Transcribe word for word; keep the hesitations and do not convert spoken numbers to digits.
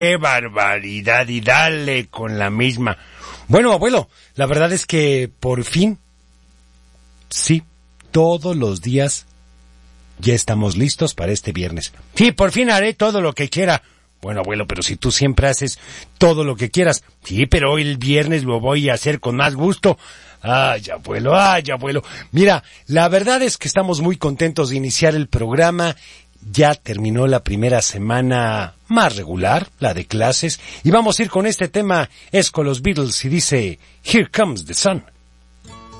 ¡Qué barbaridad! Y dale con la misma. Bueno, abuelo, la verdad es que por fin, sí, todos los días ya estamos listos para este viernes. Sí, por fin haré todo lo que quiera. Bueno, abuelo, pero si tú siempre haces todo lo que quieras. Sí, pero hoy el viernes lo voy a hacer con más gusto. Ay, abuelo, ay, abuelo. Mira, la verdad es que estamos muy contentos de iniciar el programa. Ya terminó la primera semana más regular, la de clases, y vamos a ir con este tema. Es con los Beatles y dice Here Comes the Sun.